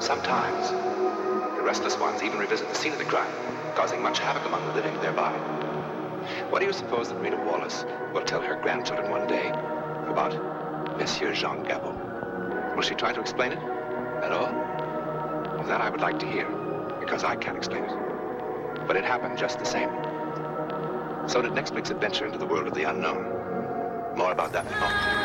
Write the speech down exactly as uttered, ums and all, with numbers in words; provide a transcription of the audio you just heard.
Sometimes, the restless ones even revisit the scene of the crime, causing much havoc among the living thereby. What do you suppose that Rita Wallace will tell her grandchildren one day about Monsieur Jean Gabot? Will she try to explain it at all? Well, that I would like to hear, because I can't explain it. But it happened just the same. So did next week's adventure into the world of the unknown. More about that in a moment.